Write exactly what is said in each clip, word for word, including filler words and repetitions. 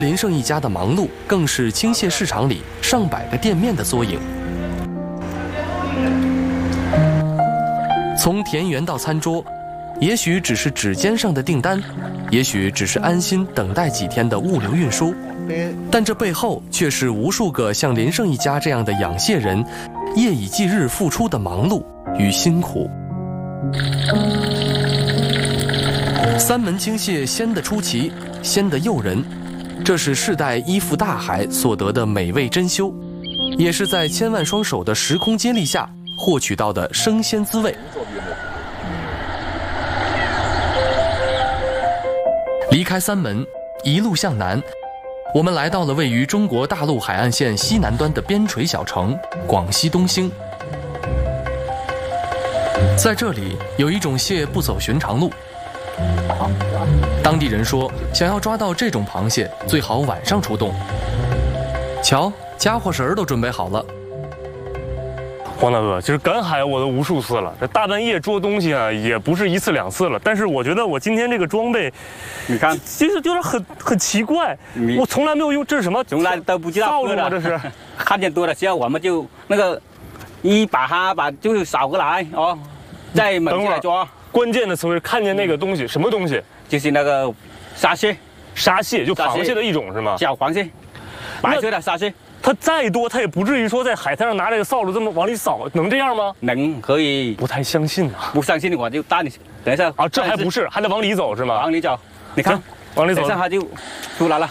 林胜一家的忙碌，更是青蟹市场里上百个店面的缩影。从田园到餐桌，也许只是指尖上的订单，也许只是安心等待几天的物流运输，但这背后却是无数个像林胜一家这样的养蟹人，夜以继日付出的忙碌与辛苦。三门青蟹鲜得出奇，鲜得诱人。这是世代依附大海所得的美味珍馐，也是在千万双手的时空接力下获取到的生鲜滋味。离开三门，一路向南，我们来到了位于中国大陆海岸线西南端的边陲小城广西东兴。在这里，有一种蟹不走寻常路。当地人说，想要抓到这种螃蟹，最好晚上出动。瞧，家伙绳都准备好了。 黄大哥，就是赶海我都无数次了，这大半夜捉东西啊，也不是一次两次了。但是我觉得我今天这个装备， 你看， 其实有点很很奇怪，我从来没有用，这是什么？ 从来都不知道套路吗？这是？ 看见多了时候，我们就那个一把它把就扫过来哦，再猛起来抓。 关键的词是看见那个东西，什么东西？ 就是那个沙蟹， 沙蟹就螃蟹的一种是吗？ 小黄蟹，白色的沙蟹。 它再多，它也不至于说在海滩上拿这个扫帚这么往里扫，能这样吗？ 能，可以。 不太相信啊！ 不相信我就带你，等一下啊，这还不是，还得往里走是吗？ 往里走，你看， 往里走， 等一下它就出来了。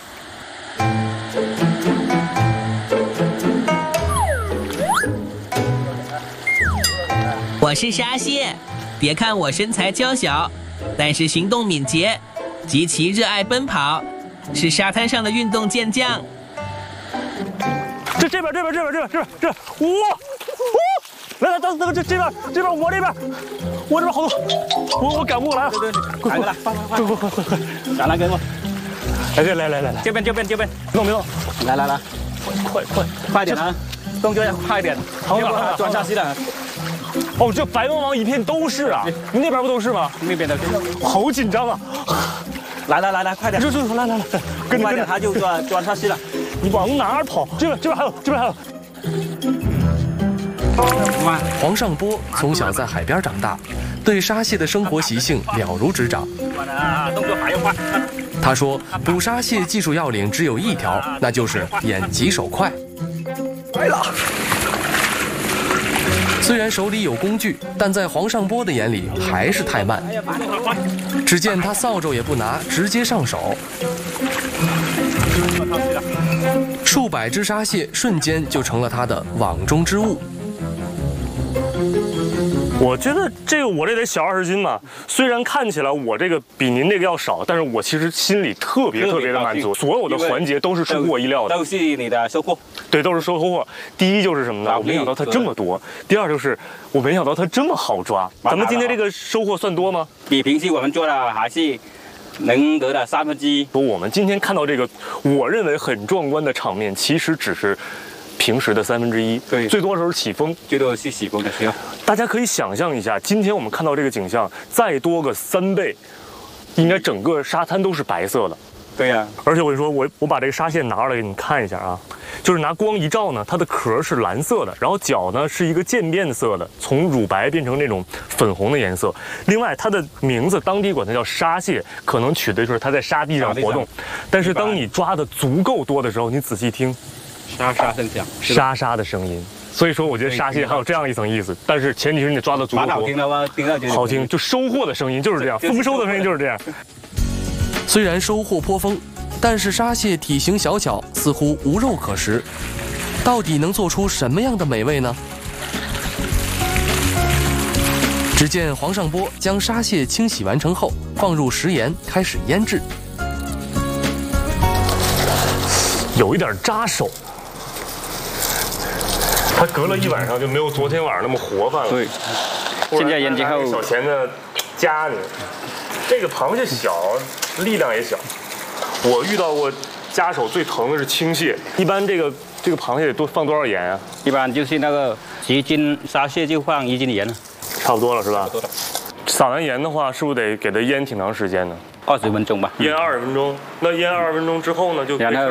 我是沙蟹，别看我身材娇小，但是行动敏捷，极其热爱奔跑，是沙滩上的运动健将。 这这边这边这边这边这边这边，哇哇！来来，等等这这边这边我这边，我这边好多，我我赶不过来了。 对对对，快过来，快快快快快快， 赶来给我。 来来来来来来， 这边这边这边， 别动别动， 来来来， 快快快点啊！动作要快一点， 好了好了， 转下去了。 哦，这白茫茫一片都是啊！你那边不都是吗？ 那边的， 好紧张啊！ 来来来来，快点！ 这这来来来，跟着快点，他就转转下去了。 你往哪儿跑？这边这边还有，这边还有。 黄尚波从小在海边长大，对沙蟹的生活习性了如指掌。 动作还要快。 他说，捕沙蟹技术要领只有一条，那就是眼疾手快。 来了。 虽然手里有工具，但在黄尚波的眼里还是太慢。只见他扫帚也不拿，直接上手。数百只沙蟹瞬间就成了他的网中之物。 我觉得这个我这得小二十斤嘛，虽然看起来我这个比您这个要少，但是我其实心里特别特别的满足，所有的环节都是出乎我意料的， 都是你的收获。 对，都是收获。第一就是什么呢？我没想到它这么多。第二就是我没想到它这么好抓。咱们今天这个收获算多吗？ 比平时我们做的还是能得的三分之一。 我们今天看到这个，我认为很壮观的场面，其实只是平时的三分之一。 对， 最多的时候是起风， 最多是起风的时候。 大家可以想象一下，今天我们看到这个景象，再多个三倍，应该整个沙滩都是白色的。 对呀、啊， 而且我跟你说，我我把这个沙蟹拿出来给你看一下啊，就是拿光一照呢，它的壳是蓝色的，然后脚呢是一个渐变色的，从乳白变成那种粉红的颜色。另外，它的名字当地管它叫沙蟹，可能取的就是它在沙地上活动。但是当你抓的足够多的时候，你仔细听， 沙沙声响， 沙沙的声音。所以说，我觉得沙蟹还有这样一层意思，但是前提是你抓的足够多。 好听了吗？听到好听，就收获的声音就是这样，丰收的声音就是这样。 虽然收获颇丰，但是沙蟹体型小巧，似乎无肉可食。到底能做出什么样的美味呢？只见黄尚波将沙蟹清洗完成后，放入食盐，开始腌制。 有一点扎手，它隔了一晚上就没有昨天晚上那么活泛了。 对，现在腌制后小钳子夹你，这个螃蟹小，力量也小。我遇到过夹手最疼的是青蟹，一般这个这个螃蟹多放多少盐啊？ 一般就是那个十斤沙蟹就放一斤盐了， 差不多了是吧？ 差不多了。 撒完盐的话，是不是得给它腌挺长时间呢？ 二十分钟吧。 腌二十分钟，那腌二十分钟之后呢，就然后